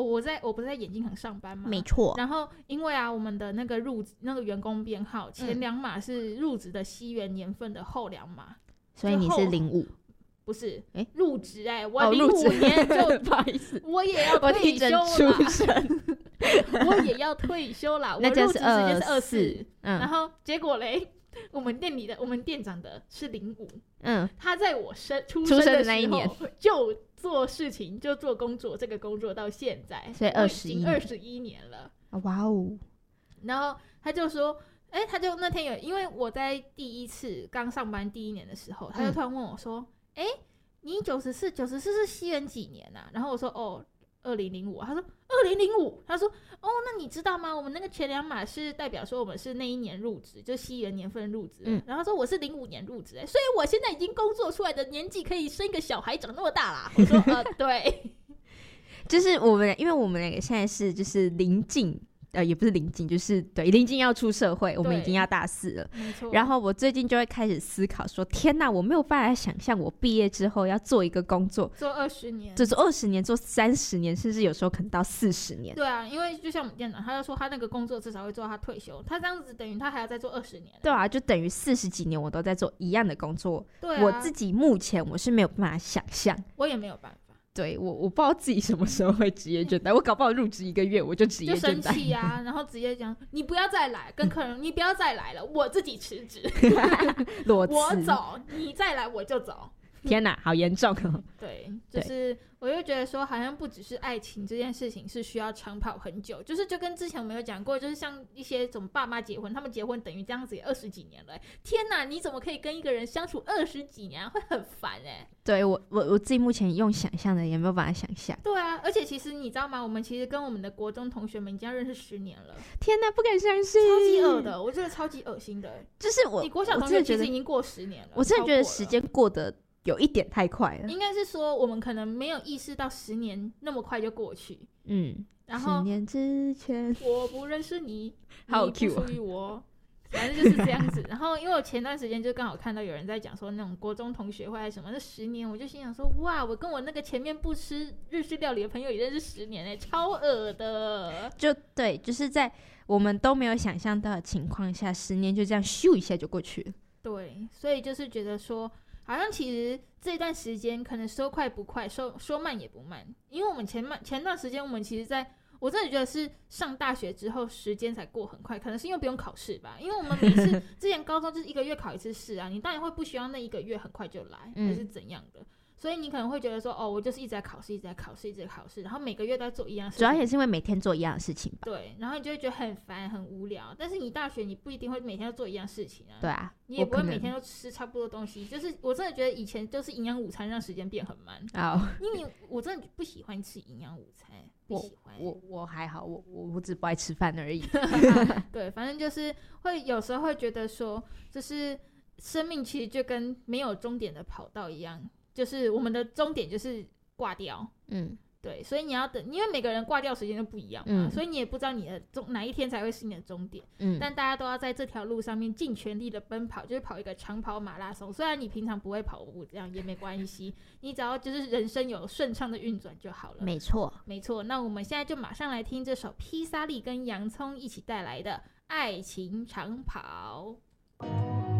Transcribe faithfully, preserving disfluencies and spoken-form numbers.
我在我不是在眼镜行上班嘛， 没错。 然后因为啊，我们的那个入那个员工编号前两码是入职的西元年份的后两码， 所以你是零五。 不是， 哎， 入职哎，我零五年就、 哦、不好意思， 我也要退休啦， 出生我也要退休啦。 那我入职时间是二四， 嗯， 然后结果嘞，我们店里的我们店长的是零五， 嗯， 他在我生出生的那一年就做事情，就做工作，这个工作到现在， 所以二十一二十一年了， 哇哦！ 然后他就说。哎，他就那天有，因为我在第一次刚上班第一年的时候，他就突然问我说：“哎、嗯，你九十四，九十四是西元几年啊？”然后我说：“哦，二零零五。”他说：“二零零五。”他说：“哦，那你知道吗？我们那个前两码是代表说我们是那一年入职，就西元年份入职。嗯，然后他说我是零五年入职，所以我现在已经工作出来的年纪可以生一个小孩长那么大啦。”我说：“呃，对， 就是我们，因为我们两个现在是就是临近。呃，也不是临近，就是对临近要出社会，我们已经要大四了。然后我最近就会开始思考说，天哪，我没有办法想象我毕业之后要做一个工作， 做二十年， 就是二十年，做三十年，甚至有时候可能到四十年。 对啊，因为就像我们店长，他就说他那个工作至少会做到他退休，他这样子等于他还要再做二十年。 对啊，就等于四十几年我都在做一样的工作。 对啊， 我自己目前我是没有办法想象， 我也没有办法。 对，我我不知道自己什么时候会职业倦怠，我搞不好入职一个月我就职业倦怠， 就生气啊，然后直接讲你不要再来，跟客人你不要再来了，我自己辞职， 裸辞， 我走，你再来我就走。 天哪，好严重哦！ 对，就是我就觉得说，好像不只是爱情这件事情是需要长跑很久，就是就跟之前我们有讲过，就是像一些什么爸妈结婚，他们结婚等于这样子也二十几年了，天哪，你怎么可以跟一个人相处二十几年、啊，会很烦哎、欸。 对我我我自己目前用想象的也没有办法想象。 对啊，而且其实你知道吗？我们其实跟我们的国中同学们已经要认识十年了。 天哪，不敢相信， 超级恶的，我觉得超级恶心的、欸。 就是我， 你国小同学其实已经过十年了， 我真的觉得时间过得有一点太快了。 应该是说我们可能没有意识到十年那么快就过去。 嗯， 然后十年之前我不认识你， 好你不属于我。反正就是这样子。然后因为我前段时间就刚好看到有人在讲说那种国中同学会还是什么，那十年，我就心想说，哇，我跟我那个前面不吃日式料理的朋友也认识十年哎、欸，超恶的。 就对，就是在我们都没有想象到的情况下，十年就这样咻一下就过去了。 对，所以就是觉得说，好像其实这段时间可能说快不快，说说慢也不慢，因为我们前慢前段时间我们其实在。我真的觉得是上大学之后时间才过很快，可能是因为不用考试吧，因为我们每次之前高中就是一个月考一次试啊，你当然会不希望那一个月很快就来，还是怎样的、嗯、所以你可能会觉得说，哦，我就是一直在考试一直在考试一直在考试，然后每个月都在做一样的事情， 主要也是因为每天做一样的事情吧。 对，然后你就会觉得很烦很无聊，但是你大学你不一定会每天都做一样事情啊。 对啊， 你也不会每天都吃差不多东西，就是我真的觉得以前就是营养午餐让时间变很慢、 oh. 因为我真的不喜欢吃营养午餐，不喜欢。 我 我, 我还好，我我我只不爱吃饭而已。 对，反正就是会有时候会觉得说，就是生命其实就跟没有终点的跑道一样，就是我们的终点就是挂掉。嗯。对，所以你要等，因为每个人挂掉时间都不一样嘛、嗯，所以你也不知道你的终哪一天才会是你的终点。嗯，但大家都要在这条路上面尽全力的奔跑，就是跑一个长跑马拉松。虽然你平常不会跑步，这样也没关系，你只要就是人生有顺畅的运转就好了。 没错， 没错。那我们现在就马上来听这首披萨利跟洋葱一起带来的《爱情长跑》。